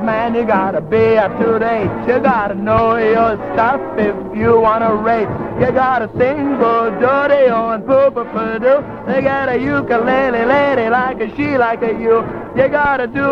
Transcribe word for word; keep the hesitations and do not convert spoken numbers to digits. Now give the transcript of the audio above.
man, you gotta be up to date. You gotta know your stuff if you wanna rate. You gotta sing good, dirty on poo-poo-poo-doo. They got a ukulele lady like a she like a you. You gotta do